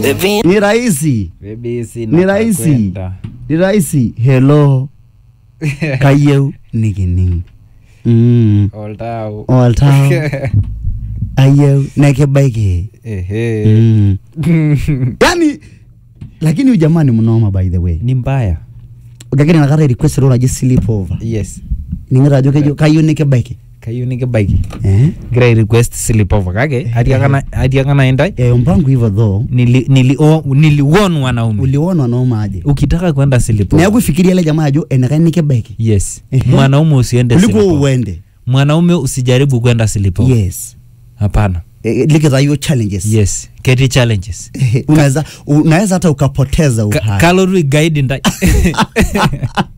Ni rahisi. BBC Ni rahisi. Ni rahisi. Hello. Kayeu nikining. Oltau. Oltau. Ayeu neke bike. Yani lakini ujamani mnoma by the way. Ni mbaya. Ugageni nakara request rona je sleep over. Yes. Ningira joke kayu neke bike. Kayu neke bike. Great request sleep over kage. Hadi kana enda. Mpango hivyo though. Niliwon wanaume. Uliwon wanaume aje. Ukitaka kwenda sleep over. Na yakufikiria ile jamaa ajo enaka neke bike. Yes. Mwanaume usiende sleep over. Uliko uende. Mwanaume usijaribu kwenda sleep over. Yes. Hapana. Look at your challenges. Yes. Keti challenges. Unaweza hata ukapoteza uhai. Calorie guide ndai.